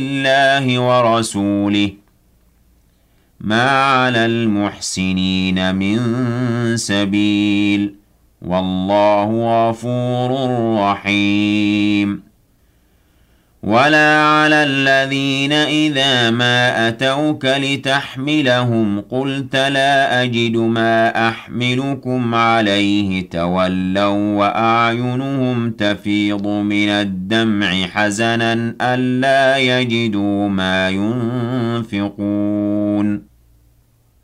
الله ورسوله ما على المحسنين من سبيل والله غفور رحيم ولا على الذين إذا ما أتوك لتحملهم قلت لا أجد ما أحملكم عليه تولوا وأعينهم تفيض من الدمع حزنا ألا يجدوا ما ينفقون